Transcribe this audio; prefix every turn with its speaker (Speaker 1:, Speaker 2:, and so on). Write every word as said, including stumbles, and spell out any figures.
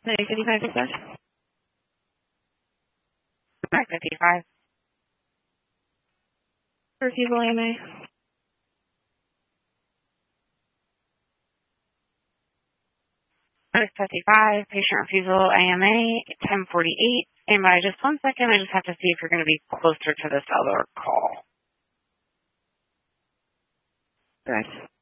Speaker 1: nine fifty-five, is that? nine fifty-five. Refusal A M A. nine fifty-five, patient refusal A M A, ten forty-eight. Stand by just one second. I just have to see if you're going to be closer to this other call. Good.